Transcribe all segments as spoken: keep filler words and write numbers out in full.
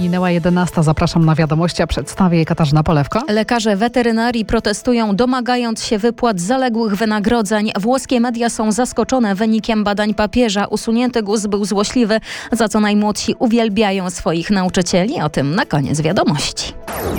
Minęła jedenasta. Zapraszam na wiadomości, a przedstawię je Katarzyna Polewko. Lekarze weterynarii protestują, domagając się wypłat zaległych wynagrodzeń. Włoskie media są zaskoczone wynikiem badań papieża. Usunięty guz był złośliwy, za co najmłodsi uwielbiają swoich nauczycieli. O tym na koniec wiadomości.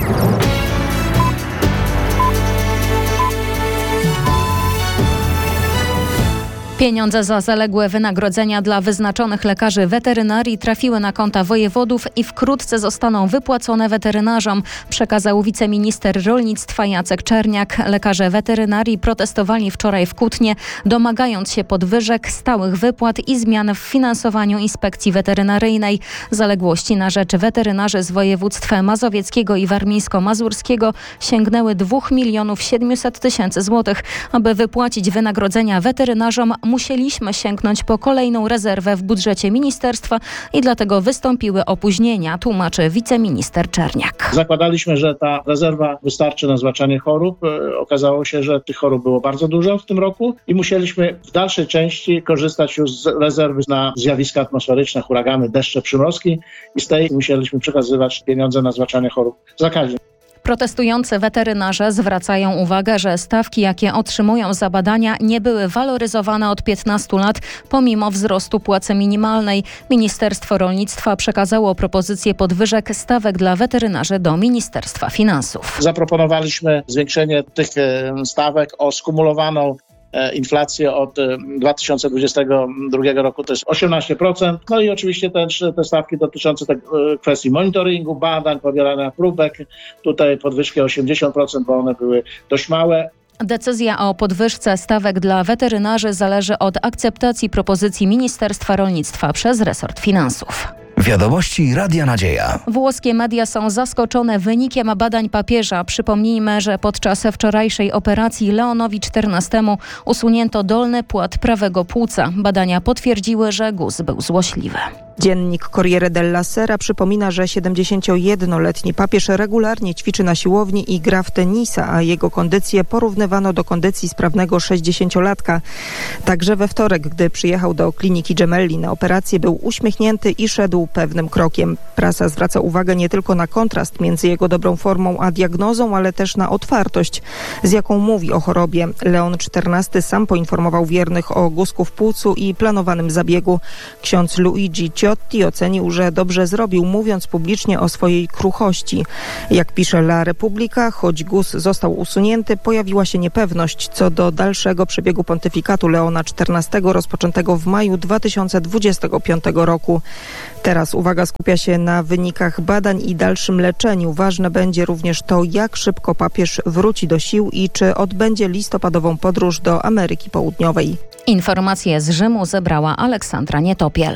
Pieniądze za zaległe wynagrodzenia dla wyznaczonych lekarzy weterynarii trafiły na konta wojewodów i wkrótce zostaną wypłacone weterynarzom, przekazał wiceminister rolnictwa Jacek Czerniak. Lekarze weterynarii protestowali wczoraj w Kutnie, domagając się podwyżek, stałych wypłat i zmian w finansowaniu inspekcji weterynaryjnej. Zaległości na rzecz weterynarzy z województw mazowieckiego i warmińsko-mazurskiego sięgnęły dwóch milionów siedmiuset tysięcy złotych. Aby wypłacić wynagrodzenia weterynarzom, musieliśmy sięgnąć po kolejną rezerwę w budżecie ministerstwa i dlatego wystąpiły opóźnienia, tłumaczy wiceminister Czerniak. Zakładaliśmy, że ta rezerwa wystarczy na zwalczanie chorób. Okazało się, że tych chorób było bardzo dużo w tym roku i musieliśmy w dalszej części korzystać już z rezerwy na zjawiska atmosferyczne, huragany, deszcze, przymrozki i z tej musieliśmy przekazywać pieniądze na zwalczanie chorób zakaźnych. Protestujący weterynarze zwracają uwagę, że stawki, jakie otrzymują za badania, nie były waloryzowane od piętnastu lat, pomimo wzrostu płacy minimalnej. Ministerstwo Rolnictwa przekazało propozycję podwyżek stawek dla weterynarzy do Ministerstwa Finansów. Zaproponowaliśmy zwiększenie tych stawek o skumulowaną inflację od dwa tysiące dwudziestego drugiego roku to jest osiemnaście procent. No i oczywiście też te stawki dotyczące te kwestii monitoringu, badań, pobierania próbek. Tutaj podwyżki osiemdziesiąt procent, bo one były dość małe. Decyzja o podwyżce stawek dla weterynarzy zależy od akceptacji propozycji Ministerstwa Rolnictwa przez resort finansów. Wiadomości Radia Nadzieja. Włoskie media są zaskoczone wynikiem badań papieża. Przypomnijmy, że podczas wczorajszej operacji Leonowi czternastemu usunięto dolny płat prawego płuca. Badania potwierdziły, że guz był złośliwy. Dziennik Corriere della Sera przypomina, że siedemdziesięciojednoletni papież regularnie ćwiczy na siłowni i gra w tenisa, a jego kondycję porównywano do kondycji sprawnego sześćdziesięciolatka. Także we wtorek, gdy przyjechał do kliniki Gemelli na operację, był uśmiechnięty i szedł pewnym krokiem. Prasa zwraca uwagę nie tylko na kontrast między jego dobrą formą a diagnozą, ale też na otwartość, z jaką mówi o chorobie. Leon czternasty sam poinformował wiernych o guzku w płucu i planowanym zabiegu. Ksiądz Luigi Ciotti ocenił, że dobrze zrobił, mówiąc publicznie o swojej kruchości. Jak pisze La Repubblica, choć guz został usunięty, pojawiła się niepewność co do dalszego przebiegu pontyfikatu Leona czternastego rozpoczętego w maju dwa tysiące dwudziestego piątego roku. Teraz uwaga skupia się na wynikach badań i dalszym leczeniu. Ważne będzie również to, jak szybko papież wróci do sił i czy odbędzie listopadową podróż do Ameryki Południowej. Informacje z Rzymu zebrała Aleksandra Nietopiel.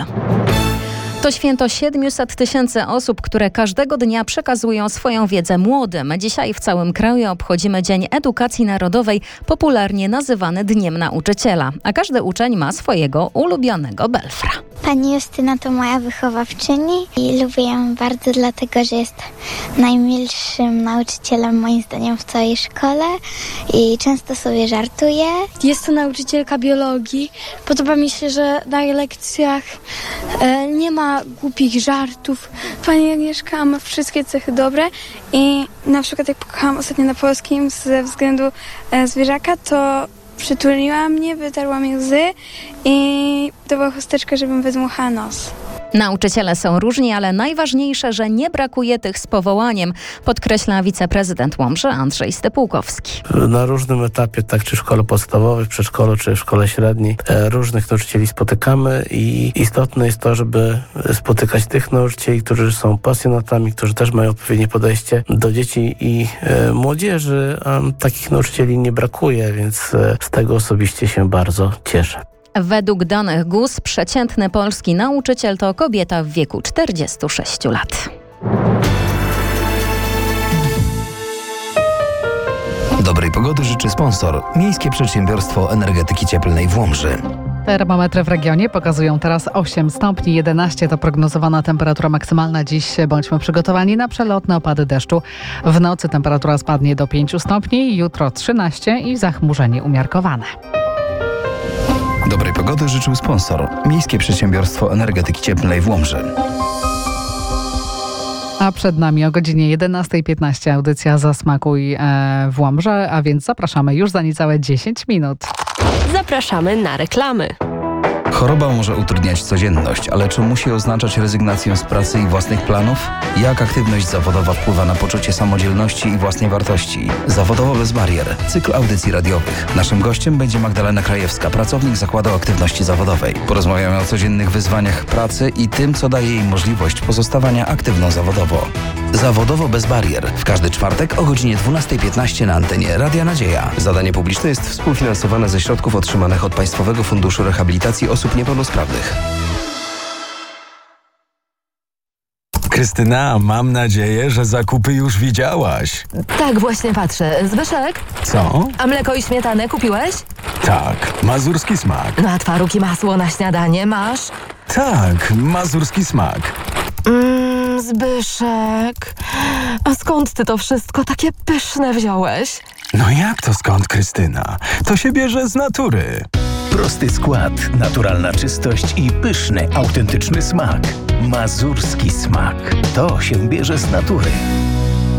To święto siedmiuset tysięcy osób, które każdego dnia przekazują swoją wiedzę młodym. Dzisiaj w całym kraju obchodzimy Dzień Edukacji Narodowej, popularnie nazywany Dniem Nauczyciela. A każdy uczeń ma swojego ulubionego belfra. Pani Justyna to moja wychowawczyni i lubię ją bardzo dlatego, że jest najmilszym nauczycielem moim zdaniem w całej szkole i często sobie żartuje. Jest to nauczycielka biologii. Podoba mi się, że na jej lekcjach e, nie ma głupich żartów. Pani Agnieszka ma wszystkie cechy dobre i na przykład jak pojechałam ostatnio na polskim ze względu e, zwierzaka, to przytuliła mnie, wytarła mi łzy i to była chusteczka, żebym wydmuchała nos. Nauczyciele są różni, ale najważniejsze, że nie brakuje tych z powołaniem, podkreśla wiceprezydent Łomży Andrzej Stypułkowski. Na różnym etapie, tak czy w szkole podstawowej, w przedszkolu, czy w szkole średniej, różnych nauczycieli spotykamy i istotne jest to, żeby spotykać tych nauczycieli, którzy są pasjonatami, którzy też mają odpowiednie podejście do dzieci i e, młodzieży, a takich nauczycieli nie brakuje, więc e, z tego osobiście się bardzo cieszę. Według danych G U S przeciętny polski nauczyciel to kobieta w wieku czterdziestu sześciu lat. Dobrej pogody życzy sponsor. Miejskie Przedsiębiorstwo Energetyki Cieplnej w Łomży. Termometry w regionie pokazują teraz osiem stopni, jedenaście to prognozowana temperatura maksymalna. Dziś bądźmy przygotowani na przelotne opady deszczu. W nocy temperatura spadnie do pięciu stopni, jutro trzynaście i zachmurzenie umiarkowane. Dobrej pogody życzył sponsor. Miejskie Przedsiębiorstwo Energetyki Cieplnej w Łomży. A przed nami o godzinie jedenasta piętnaście audycja Zasmakuj e, w Łomży, a więc zapraszamy już za niecałe dziesięć minut. Zapraszamy na reklamy. Choroba może utrudniać codzienność, ale czy musi oznaczać rezygnację z pracy i własnych planów? Jak aktywność zawodowa wpływa na poczucie samodzielności i własnej wartości? Zawodowo bez barier. Cykl audycji radiowych. Naszym gościem będzie Magdalena Krajewska, pracownik Zakładu Aktywności Zawodowej. Porozmawiamy o codziennych wyzwaniach pracy i tym, co daje jej możliwość pozostawania aktywną zawodowo. Zawodowo bez barier. W każdy czwartek o godzinie dwunasta piętnaście na antenie Radia Nadzieja. Zadanie publiczne jest współfinansowane ze środków otrzymanych od Państwowego Funduszu Rehabilitacji Osób Niepełnosprawnych. Krystyna, mam nadzieję, że zakupy już widziałaś. Tak, właśnie patrzę. Zbyszek? Co? A mleko i śmietanę kupiłeś? Tak, mazurski smak. No a twaróg i masło na śniadanie masz? Tak, mazurski smak. Mmm, Zbyszek. A skąd ty to wszystko takie pyszne wziąłeś? No jak to skąd, Krystyna? To się bierze z natury. Prosty skład, naturalna czystość i pyszny, autentyczny smak. Mazurski smak. To się bierze z natury.